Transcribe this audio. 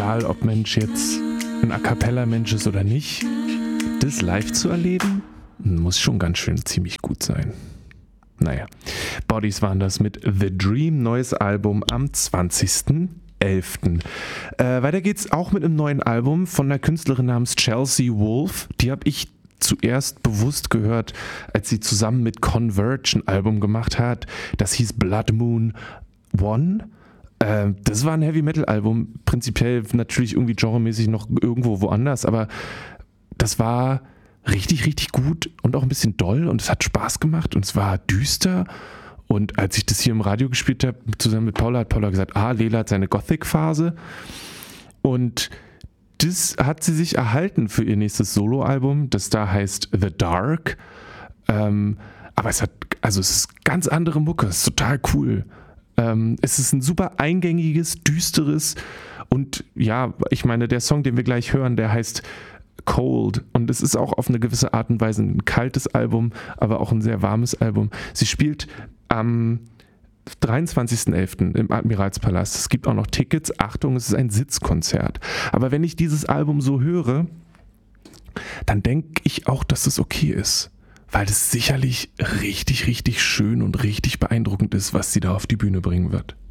egal ob Mensch jetzt ein A-Cappella-Mensch ist oder nicht, das live zu erleben, muss schon ganz schön ziemlich gut sein. Naja, Bodies waren das mit The Dream, neues Album am 20.11. Weiter geht's auch mit einem neuen Album von einer Künstlerin namens Chelsea Wolfe. Die habe ich zuerst bewusst gehört, als sie zusammen mit Converge ein Album gemacht hat. Das hieß Blood Moon One. Das war ein Heavy-Metal-Album, prinzipiell natürlich irgendwie genremäßig noch irgendwo woanders, aber das war richtig, richtig gut und auch ein bisschen doll und es hat Spaß gemacht und es war düster. Und als ich das hier im Radio gespielt habe, zusammen mit Paula, hat Paula gesagt, Lela hat seine Gothic-Phase. Und das hat sie sich erhalten für ihr nächstes Soloalbum, das da heißt The Dark. Aber es ist ganz andere Mucke, es ist total cool. Es ist ein super eingängiges, düsteres und ja, ich meine, der Song, den wir gleich hören, der heißt Cold und es ist auch auf eine gewisse Art und Weise ein kaltes Album, aber auch ein sehr warmes Album. Sie spielt am 23.11. im Admiralspalast. Es gibt auch noch Tickets. Achtung, es ist ein Sitzkonzert. Aber wenn ich dieses Album so höre, dann denke ich auch, dass es okay ist. Weil es sicherlich richtig, richtig schön und richtig beeindruckend ist, was sie da auf die Bühne bringen wird.